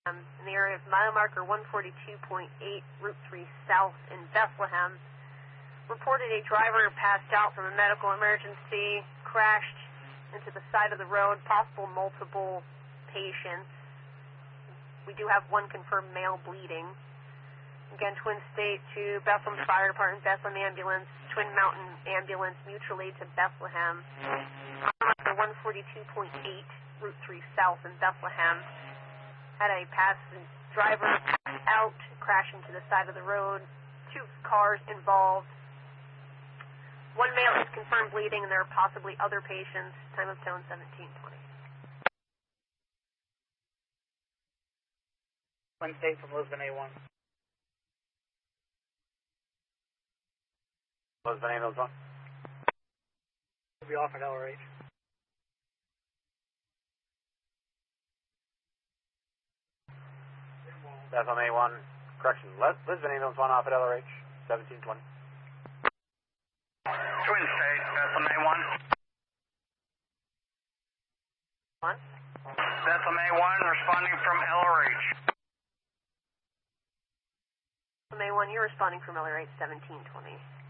in the area of mile marker 142.8, Route 3 South in Bethlehem. Reported a driver passed out from a medical emergency, crashed into the side of the road, possible multiple patients. We do have one confirmed male bleeding. Again, Twin State to Bethlehem Fire Department, Bethlehem Ambulance, Twin Mountain Ambulance, mutual aid to Bethlehem. Number 142.8, Route 3 South in Bethlehem. Had a driver pass out, crashing to the side of the road. 2 cars involved. 1 male is confirmed bleeding, and there are possibly other patients. Time of tone 1720. Twin State from Lisbon A1. Lisbon Ambulance 1. Will be offered LRH. Bethlehem A1, correction, Lisbon Ambulance 1 off at LRH, 1720. Twin State, Bethlehem A1. 1. Bethlehem A1 responding from LRH. Bethlehem A1, you're responding from LRH 1720.